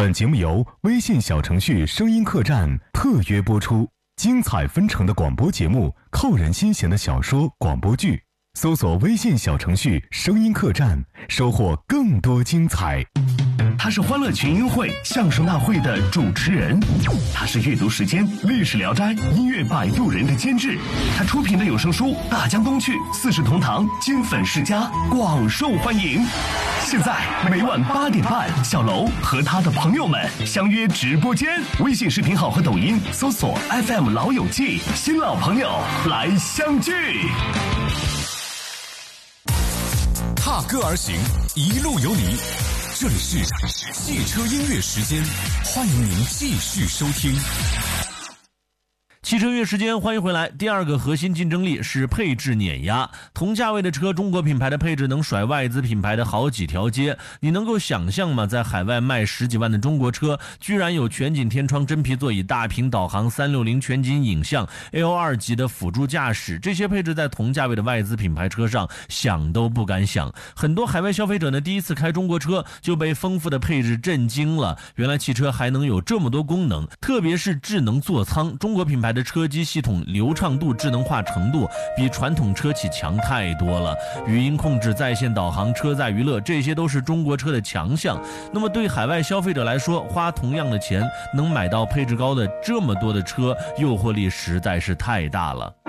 本节目由微信小程序声音客栈特约播出，精彩纷呈的广播节目，扣人心弦的小说广播剧，搜索微信小程序声音客栈，收获更多精彩。 他是欢乐群英会相声大会的主持人，他是阅读时间历史聊斋音乐摆渡人的监制，他出品的有声书《大江东去》四世同堂金粉世家广受欢迎。现在每晚8点半，小楼和他的朋友们相约直播间，微信视频号和抖音搜索 FM 老友记，新老朋友来相聚。 踏歌而行，一路有你。这里是汽车音乐时间，欢迎您继续收听。 汽车音乐时间，欢迎回来。第二个核心竞争力是配置碾压。同价位的车，中国品牌的配置能甩外资品牌的好几条街。你能够想象吗？在海外卖10几万的中国车，居然有全景天窗、真皮座椅、大屏导航、360全景影像、L2 级的辅助驾驶，这些配置在同价位的外资品牌车上想都不敢想。很多海外消费者呢，第一次开中国车就被丰富的配置震惊了。原来汽车还能有这么多功能，特别是智能座舱，中国品牌的车机系统流畅度、智能化程度比传统车企强太多了。语音控制、在线导航、车载娱乐，这些都是中国车的强项。那么对海外消费者来说，花同样的钱能买到配置高的这么多的车，诱惑力实在是太大了。